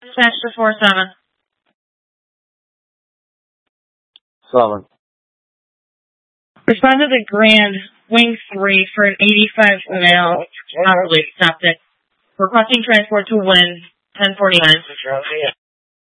Dispatch to 47. 7. Respond to the Grand Wing 3 for an 85 male, properly accepted. Requesting transport to Wynn, 1049.